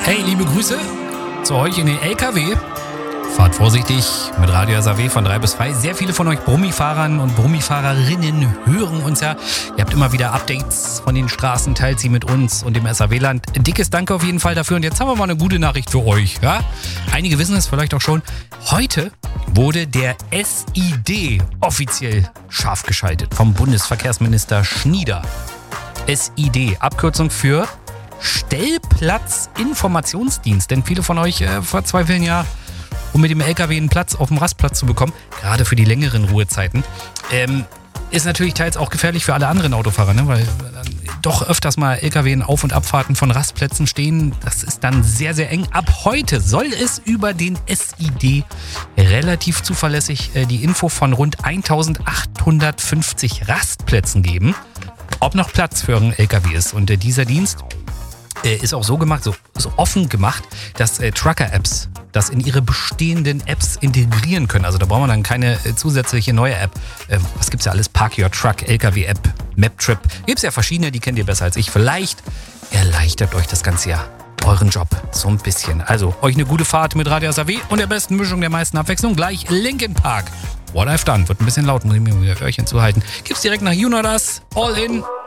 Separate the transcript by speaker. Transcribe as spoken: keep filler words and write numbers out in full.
Speaker 1: Hey, liebe Grüße zu euch in den L K W. Fahrt vorsichtig mit Radio S A W von drei bis drei. Sehr viele von euch Brummifahrern und Brummifahrerinnen hören uns ja. Ihr habt immer wieder Updates von den Straßen, teilt sie mit uns und dem S A W-Land. Dickes Danke auf jeden Fall dafür. Und jetzt haben wir mal eine gute Nachricht für euch. Ja? Einige wissen es vielleicht auch schon. Heute wurde der S I D offiziell scharf geschaltet vom Bundesverkehrsminister Schnieder. S I D, Abkürzung für Stellplatzinformationsdienst. Denn viele von euch äh, verzweifeln ja, um mit dem L K W einen Platz auf dem Rastplatz zu bekommen, gerade für die längeren Ruhezeiten. Ähm, ist natürlich teils auch gefährlich für alle anderen Autofahrer, ne? Weil dann doch öfters mal L K W in Auf- und Abfahrten von Rastplätzen stehen. Das ist dann sehr, sehr eng. Ab heute soll es über den S I D relativ zuverlässig äh, die Info von rund eintausendachthundertfünfzig Rastplätzen geben, ob noch Platz für euren L K W ist. Und äh, dieser Dienst äh, ist auch so gemacht, so, so offen gemacht, dass äh, Trucker-Apps das in ihre bestehenden Apps integrieren können. Also da braucht man dann keine äh, zusätzliche neue App. Äh, was gibt's ja alles? Park Your Truck, L K W-App, Maptrip. Gibt's ja verschiedene, die kennt ihr besser als ich. Vielleicht erleichtert euch das ganze Jahr euren Job so ein bisschen. Also euch eine gute Fahrt mit Radio S A W und der besten Mischung der meisten Abwechslung. Gleich Linkin Park. What I've Done. Wird ein bisschen laut, muss ich mir wieder Öhrchen zuhalten. Gibt's direkt nach You Know Das. All In.